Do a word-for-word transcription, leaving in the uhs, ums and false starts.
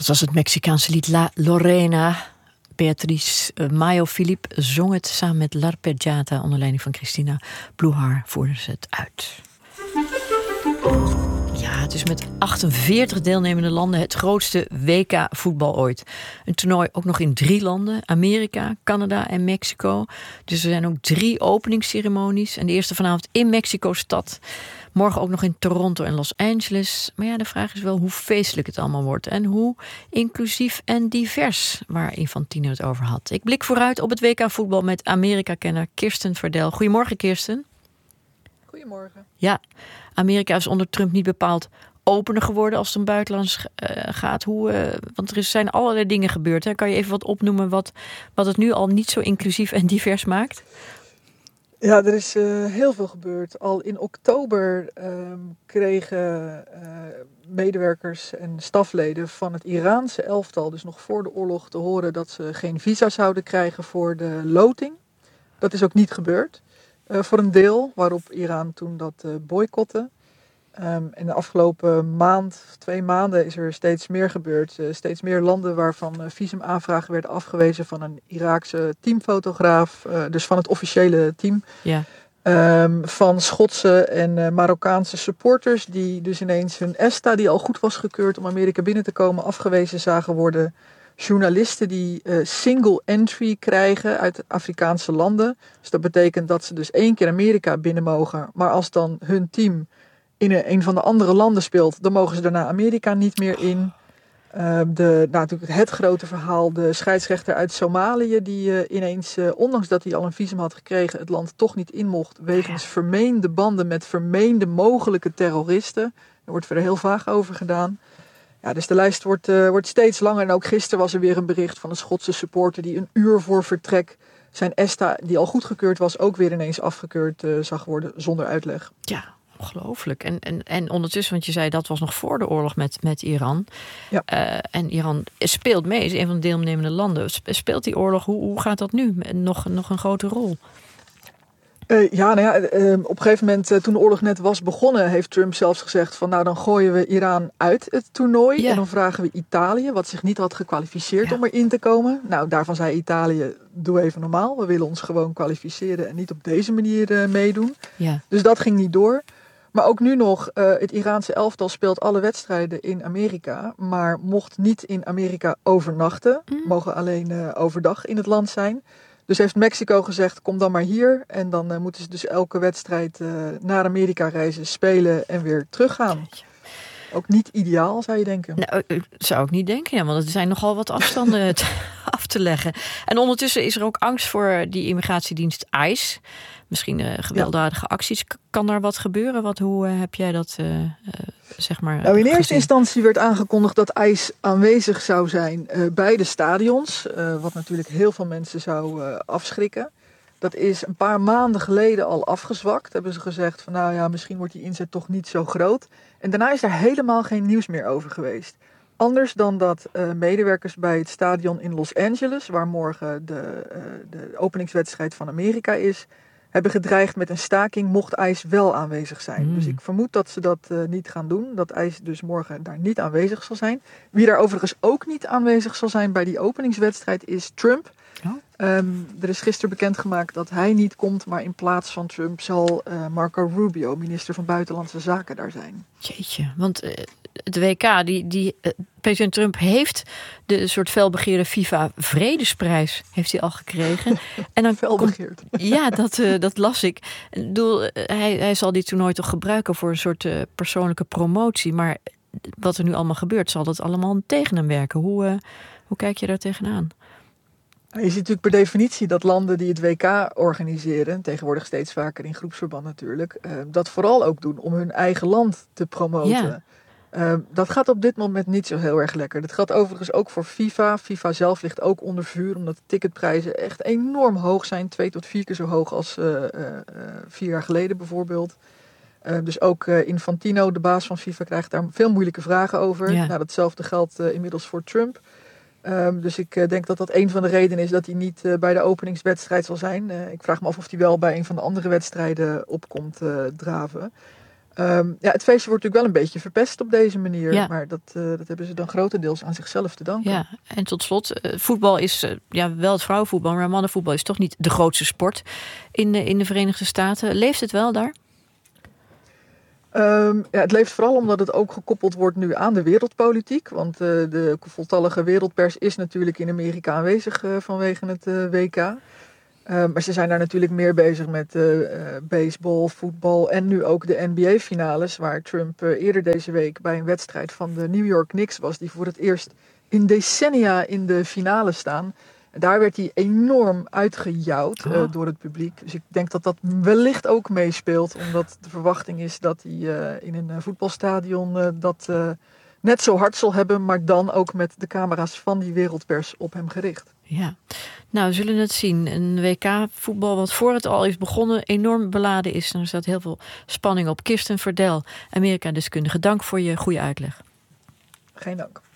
Dat was het Mexicaanse lied La Lorena. Beatrice uh, Mayo Philippe zong het samen met L'Arpeggiata onder leiding van Christina Bluhar voerden ze het uit. Ja, het is met achtenveertig deelnemende landen het grootste W K voetbal ooit. Een toernooi ook nog in drie landen: Amerika, Canada en Mexico. Dus er zijn ook drie openingsceremonies. En de eerste vanavond in Mexico-stad. Morgen ook nog in Toronto en Los Angeles. Maar ja, de vraag is wel hoe feestelijk het allemaal wordt. En hoe inclusief en divers, waar Infantino het over had. Ik blik vooruit op het W K voetbal met Amerika-kenner Kirsten Verdel. Goedemorgen, Kirsten. Goedemorgen. Ja, Amerika is onder Trump niet bepaald opener geworden als het om buitenlands uh, gaat. Hoe, uh, want er zijn allerlei dingen gebeurd. Hè? Kan je even wat opnoemen wat, wat het nu al niet zo inclusief en divers maakt? Ja, er is uh, heel veel gebeurd. Al in oktober uh, kregen uh, medewerkers en stafleden van het Iraanse elftal, dus nog voor de oorlog, te horen dat ze geen visa zouden krijgen voor de loting. Dat is ook niet gebeurd. Uh, voor een deel, waarop Iran toen dat uh, boycotte. Um, en de afgelopen maand, twee maanden, is er steeds meer gebeurd. Uh, steeds meer landen waarvan uh, visumaanvragen werden afgewezen van een Iraakse teamfotograaf. Uh, dus van het officiële team. Ja. Um, van Schotse en uh, Marokkaanse supporters die dus ineens hun ESTA, die al goed was gekeurd om Amerika binnen te komen, afgewezen zagen worden. Journalisten die uh, single entry krijgen uit Afrikaanse landen. Dus dat betekent dat ze dus één keer Amerika binnen mogen. Maar als dan hun team in een, een van de andere landen speelt, dan mogen ze daarna Amerika niet meer in. Uh, de, nou, natuurlijk het grote verhaal, de scheidsrechter uit Somalië, die uh, ineens, uh, ondanks dat hij al een visum had gekregen, het land toch niet in mocht, wegens vermeende banden met vermeende mogelijke terroristen. Er wordt verder heel vaag over gedaan. Ja, dus de lijst wordt, uh, wordt steeds langer. En ook gisteren was er weer een bericht van een Schotse supporter die een uur voor vertrek zijn ESTA, die al goedgekeurd was, ook weer ineens afgekeurd uh, zag worden zonder uitleg. Ja, ongelooflijk. En, en, en ondertussen, want je zei dat was nog voor de oorlog met, met Iran. Ja. Uh, en Iran speelt mee, is een van de deelnemende landen. Speelt die oorlog, hoe, hoe gaat dat nu? Nog, nog een grote rol? Uh, ja, nou ja, uh, op een gegeven moment, uh, toen de oorlog net was begonnen, heeft Trump zelfs gezegd van nou dan gooien we Iran uit het toernooi. Ja. En dan vragen we Italië, wat zich niet had gekwalificeerd ja. om erin te komen. Nou, daarvan zei Italië, doe even normaal. We willen ons gewoon kwalificeren en niet op deze manier uh, meedoen. Ja. Dus dat ging niet door. Maar ook nu nog, uh, het Iraanse elftal speelt alle wedstrijden in Amerika, maar mocht niet in Amerika overnachten. Mm. Mogen alleen uh, overdag in het land zijn. Dus heeft Mexico gezegd, kom dan maar hier. En dan uh, moeten ze dus elke wedstrijd uh, naar Amerika reizen, spelen en weer teruggaan. Ook niet ideaal, zou je denken. Nou, zou ik niet denken, ja, want er zijn nogal wat afstanden af te leggen. En ondertussen is er ook angst voor die immigratiedienst ICE. Misschien uh, gewelddadige ja. acties. Kan daar wat gebeuren? Wat, hoe uh, heb jij dat, uh, uh, zeg maar, nou, in gezien? eerste instantie werd aangekondigd dat ICE aanwezig zou zijn uh, bij de stadions. Uh, wat natuurlijk heel veel mensen zou uh, afschrikken. Dat is een paar maanden geleden al afgezwakt. Hebben ze gezegd van nou ja, misschien wordt die inzet toch niet zo groot. En daarna is er helemaal geen nieuws meer over geweest. Anders dan dat uh, medewerkers bij het stadion in Los Angeles, waar morgen de, uh, de openingswedstrijd van Amerika is, hebben gedreigd met een staking mocht ICE wel aanwezig zijn. Mm. Dus ik vermoed dat ze dat uh, niet gaan doen. Dat ICE dus morgen daar niet aanwezig zal zijn. Wie daar overigens ook niet aanwezig zal zijn bij die openingswedstrijd is Trump. Oh. Um, er is gisteren bekendgemaakt dat hij niet komt, maar in plaats van Trump zal uh, Marco Rubio, minister van Buitenlandse Zaken, daar zijn. Jeetje, want uh, het W K, die, die, uh, president Trump heeft de soort felbegeerde FIFA-vredesprijs heeft hij al gekregen. En dan felbegeerd. Komt, ja, dat, uh, dat las ik. ik bedoel, uh, hij, hij zal dit toernooi toch gebruiken voor een soort uh, persoonlijke promotie. Maar wat er nu allemaal gebeurt, zal dat allemaal tegen hem werken. Hoe, uh, hoe kijk je daar tegenaan? Je ziet natuurlijk per definitie dat landen die het W K organiseren, tegenwoordig steeds vaker in groepsverband natuurlijk, uh, dat vooral ook doen om hun eigen land te promoten. Ja. Uh, dat gaat op dit moment niet zo heel erg lekker. Dat geldt overigens ook voor FIFA. FIFA zelf ligt ook onder vuur, omdat de ticketprijzen echt enorm hoog zijn. Twee tot vier keer zo hoog als uh, uh, vier jaar geleden bijvoorbeeld. Uh, dus ook uh, Infantino, de baas van FIFA, krijgt daar veel moeilijke vragen over. Ja. Nou, datzelfde geldt uh, inmiddels voor Trump. Um, dus ik uh, denk dat dat een van de redenen is dat hij niet uh, bij de openingswedstrijd zal zijn. Uh, ik vraag me af of hij wel bij een van de andere wedstrijden opkomt uh, draven. Um, ja, het feestje wordt natuurlijk wel een beetje verpest op deze manier. Ja. Maar dat, uh, dat hebben ze dan grotendeels aan zichzelf te danken. Ja, en tot slot, uh, voetbal is uh, ja, wel het vrouwenvoetbal, maar mannenvoetbal is toch niet de grootste sport in, uh, in de Verenigde Staten. Leeft het wel daar? Um, ja, het leeft vooral omdat het ook gekoppeld wordt nu aan de wereldpolitiek. Want uh, de voltallige wereldpers is natuurlijk in Amerika aanwezig uh, vanwege het uh, W K. Uh, maar ze zijn daar natuurlijk meer bezig met uh, uh, baseball, voetbal en nu ook de N B A-finales. Waar Trump uh, eerder deze week bij een wedstrijd van de New York Knicks was. Die voor het eerst in decennia in de finale staan. En daar werd hij enorm uitgejouwd uh, oh. door het publiek. Dus ik denk dat dat wellicht ook meespeelt. Omdat de verwachting is dat hij uh, in een uh, voetbalstadion uh, dat uh, net zo hard zal hebben. Maar dan ook met de camera's van die wereldpers op hem gericht. Ja, nou we zullen het zien. Een W K-voetbal wat voor het al is begonnen enorm beladen is. En er staat heel veel spanning op. Kirsten Verdel, Amerika-deskundige. Dank voor je goede uitleg. Geen dank.